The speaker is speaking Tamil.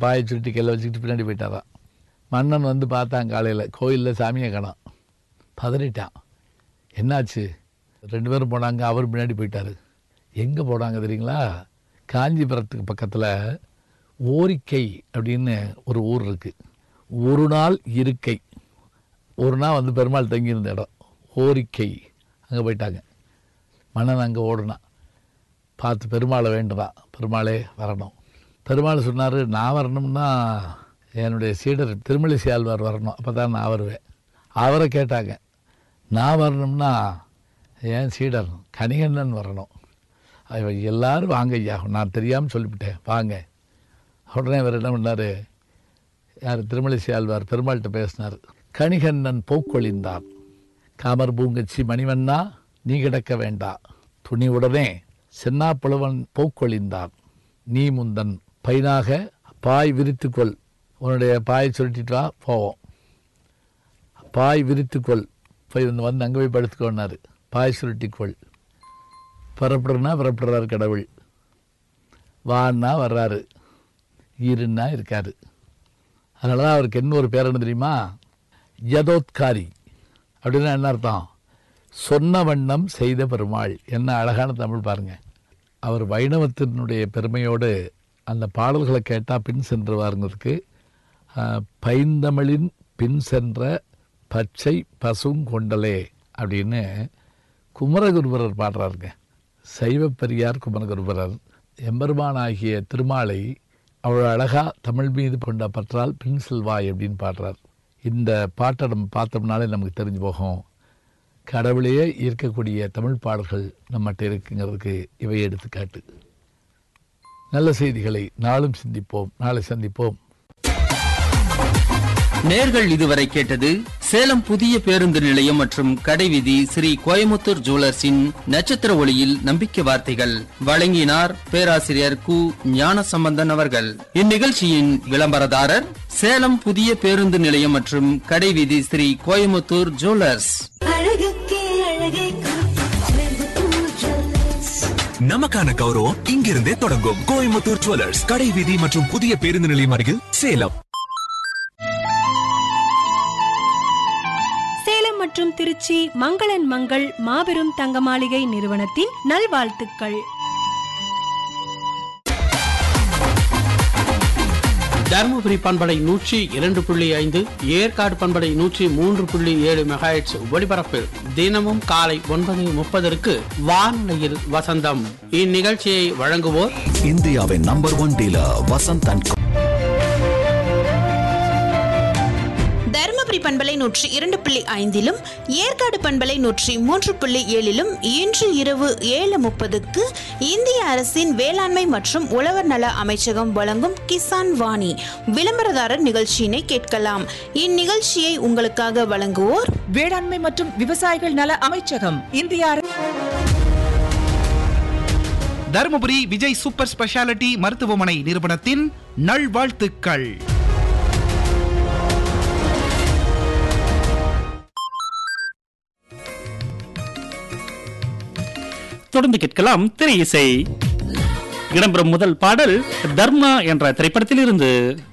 பாயை சுருட்டி கையில் வச்சுக்கிட்டு பின்னாடி போயிட்டாரான். மன்னன் வந்து பார்த்தான், காலையில் கோயிலில் சாமியை காணோம். பதறிட்டான். என்னாச்சு? 2 பேரும் போனாங்க, அவர் பின்னாடி போயிட்டார். எங்கே போனாங்க தெரியுங்களா? காஞ்சிபுரத்துக்கு பக்கத்தில் ஓரிக்கை அப்படின்னு ஒரு ஊர் இருக்குது. ஒரு நாள் இருக்கை, ஒரு நாள் வந்து பெருமாள் தங்கியிருந்த இடம் ஓரிக்கை. அங்கே போயிட்டாங்க. மன்னன் அங்கே ஓடுனான். பார்த்து பெருமாளை வேண்டுறான், பெருமாளே வரணும். பெருமாள் சொன்னார், நான் வரணும்னா என்னுடைய சீடர் திருமலிசை ஆழ்வார் வரணும், அப்போ தான் நான் வருவேன். அவரை கேட்டாங்க, நான் வரணும்னா என் சீடர் கணிகண்ணன் வரணும். எல்லாரும் வாங்க ஐயா, நான் தெரியாமல் சொல்லிவிட்டேன், வாங்க. உடனே அவர் என்ன பண்ணார், யார் திருமலிசை ஆழ்வார் பெருமாள்கிட்ட பேசினார். கணிகண்ணன் போக்கொழிந்தான், காமர் பூங்கச்சி மணிவண்ணா நீ கிடக்க வேண்டா, துணிவுடனே சென்னாப்புலவன் போக்கொழிந்தான், நீ முந்தன் பைனாக பாய் விரித்துக்கொள், உன்னுடைய பாயை சுருட்டிட்டு வா போவோம். பாய் விரித்துக்கொள், போய் வந்து அங்கே போய் படுத்துக்கோன்னாரு. பாய் சுருட்டிக்கொள். புறப்படுறனா புறப்படுறாரு கடவுள், வான்னா வர்றாரு, இருன்னா இருக்காரு. அதனால தான் அவருக்கு என்ன ஒரு பேர் என்ன தெரியுமா? யதோத்காரி. அப்படின்னா என்ன அர்த்தம்? சொன்ன வண்ணம் செய்த பெருமாள். என்ன அழகான தமிழ் பாருங்க. அவர் வைணவத்தினுடைய பெருமையோடு அந்த பாடல்களை கேட்டால் பின் சென்றுவாருங்கிறதுக்கு பைந்தமிழின் பின் சென்ற பச்சை பசுங்கொண்டலே அப்படின்னு குமரகுருபரர் பாடுறாருங்க. சைவப்பெரியார் குமரகுருபரர் எம்பெருமானாகிய திருமாலை அவ்வளோ அழகாக தமிழ் மீது கொண்ட பற்றால் பின் செல்வாய் அப்படின்னு பாடுறார். இந்த பாட்டை நம்ம பார்த்தோம்னாலே நமக்கு தெரிஞ்சு போகும், கடவுளையே ஈர்க்கக்கூடிய தமிழ் பாடல்கள் நம்மகிட்ட இருக்குங்கிறதுக்கு இவை எடுத்துக்காட்டு. நல்ல செய்திகளை நாளும் சிந்திப்போம், நாளை சந்திப்போம். நேர்கள் இதுவரை கேட்டது சேலம் புதிய பேருந்து நிலையம் மற்றும் கடைவீதி ஸ்ரீ கோயமுத்தூர் ஜுவல்லர்ஸின் நட்சத்திர ஒளியில் நம்பிக்கை வார்த்தைகள். வழங்கினார் பேராசிரியர் கு ஞானசம்பந்தன் அவர்கள். இந்நிகழ்ச்சியின் விளம்பரதாரர் சேலம் புதிய பேருந்து நிலையம் மற்றும் கடைவீதி ஸ்ரீ கோயமுத்தூர் ஜுவல்லர்ஸ். நமக்கான கௌரவம் இங்கிருந்தே தொடங்கும். கோயமுத்தூர் ஜுவல்லர்ஸ், கடைவீதி மற்றும் புதிய பேருந்து நிலையம் அருகில், சேலம். சேலம் மற்றும் திருச்சி மங்களன் மங்கள் மாபெரும் தங்க மாளிகை நிறுவனத்தின் நல்வாழ்த்துக்கள். தருமபுரி பண்பலை 102.5, ஏற்காடு பண்பலை 103.7 மெகாஹெர்ட்ஸ் ஒலிபரப்பில் தினமும் காலை 9:30 வானொலியில் வசந்தம். இந்நிகழ்ச்சியை வழங்குவோர் இந்தியாவின் நம்பர் 1 டீலர் வசந்த் அண்ட் கோ. தருமபுரி பண்பலை 102.5 ஏற்காடு பண்பலை 103.7 இன்று இரவு 7:30 இந்திய அரசின் வேளாண்மை மற்றும் உழவர் நல அமைச்சகம் வழங்கும் கிசான் வாணி விளம்பரதாரர் நிகழ்ச்சியினை கேட்கலாம். இந்நிகழ்ச்சியை உங்களுக்காக வழங்குவோர் வேளாண்மை மற்றும் விவசாயிகள் நல அமைச்சகம், இந்திய அரசு. தருமபுரி விஜய் சூப்பர் ஸ்பெஷாலிட்டி மருத்துவமனை நிறுவனத்தின் நல்வாழ்த்துக்கள். தொடர்ந்து கேட்கலாம் திரை இசை. இடம்பெறும் முதல் பாடல் தர்மா என்ற திரைப்படத்தில் இருந்து.